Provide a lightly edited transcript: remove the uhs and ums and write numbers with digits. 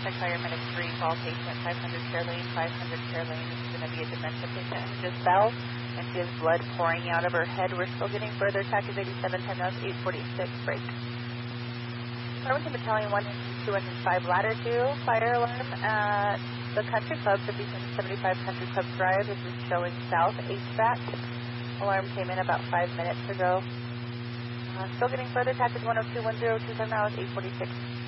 Check fire medic 3, call patient 500 care lane, 500 care lane. This is going to be a dementia patient who just fell, and she has blood pouring out of her head. We're still getting further attack is 87, 10 knots, 846, break. Farmington Battalion 10205, ladder 2, fire alarm at the Country Club, 5775 Country Club Drive. This is showing south, HVAC. Alarm came in about 5 minutes ago. Still getting further attack is 10210, 27 hours, 846.